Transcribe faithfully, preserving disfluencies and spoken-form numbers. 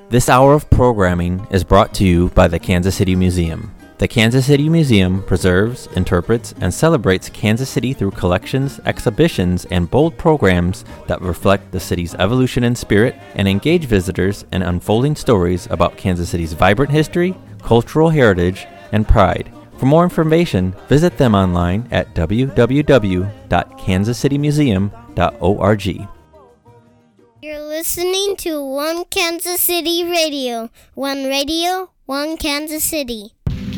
This hour of programming is brought to you by the Kansas City Museum. The Kansas City Museum preserves, interprets, and celebrates Kansas City through collections, exhibitions, and bold programs that reflect the city's evolution and spirit and engage visitors in unfolding stories about Kansas City's vibrant history, cultural heritage, and pride. For more information, visit them online at w w w dot kansas city museum dot org. You're listening to One Kansas City Radio. One radio, one Kansas City.